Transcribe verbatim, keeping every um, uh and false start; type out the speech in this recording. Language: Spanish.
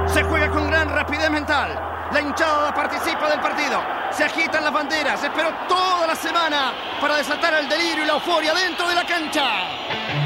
Se juega con gran rapidez mental. La hinchada participa del partido. Se agitan las banderas. Esperó toda la semana para desatar el delirio y la euforia dentro de la cancha.